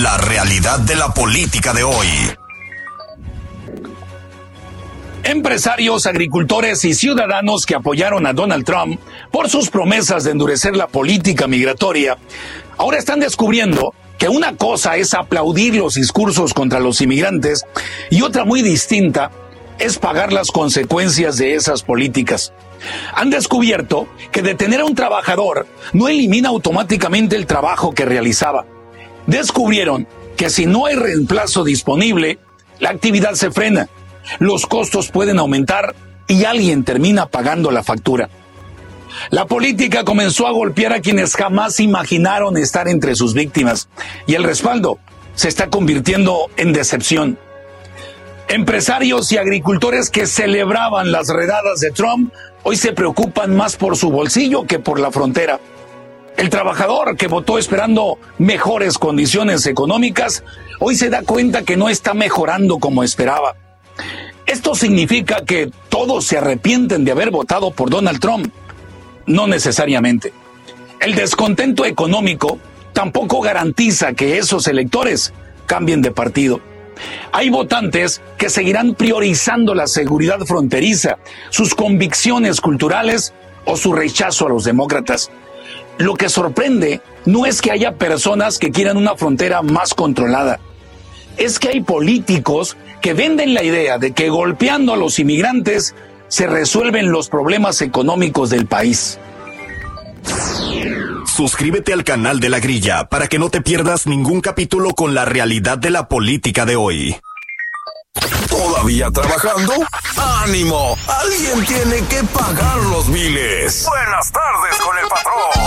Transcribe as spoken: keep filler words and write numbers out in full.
La realidad de la política de hoy. Empresarios, agricultores y ciudadanos que apoyaron a Donald Trump por sus promesas de endurecer la política migratoria, ahora están descubriendo que una cosa es aplaudir los discursos contra los inmigrantes y otra muy distinta es pagar las consecuencias de esas políticas. Han descubierto que detener a un trabajador no elimina automáticamente el trabajo que realizaba. Descubrieron que si no hay reemplazo disponible, la actividad se frena, los costos pueden aumentar y alguien termina pagando la factura. La política comenzó a golpear a quienes jamás imaginaron estar entre sus víctimas y el respaldo se está convirtiendo en decepción. Empresarios y agricultores que celebraban las redadas de Trump hoy se preocupan más por su bolsillo que por la frontera. El trabajador que votó esperando mejores condiciones económicas hoy se da cuenta que no está mejorando como esperaba. ¿Esto significa que todos se arrepienten de haber votado por Donald Trump? No necesariamente. El descontento económico tampoco garantiza que esos electores cambien de partido. Hay votantes que seguirán priorizando la seguridad fronteriza, sus convicciones culturales o su rechazo a los demócratas. Lo que sorprende no es que haya personas que quieran una frontera más controlada. Es que hay políticos que venden la idea de que golpeando a los inmigrantes se resuelven los problemas económicos del país. Suscríbete al canal de La Grilla para que no te pierdas ningún capítulo con la realidad de la política de hoy. ¿Todavía trabajando? ¡Ánimo! Alguien tiene que pagar los biles. Buenas tardes con el patrón.